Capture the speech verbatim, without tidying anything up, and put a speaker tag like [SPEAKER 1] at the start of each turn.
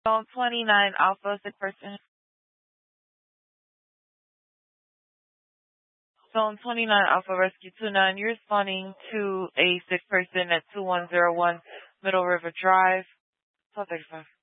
[SPEAKER 1] Zone twenty-nine Alpha, sick person. Zone twenty-nine Alpha Rescue two nine, you're responding to a sick person at two one zero one Middle River Drive. twelve thirty-five.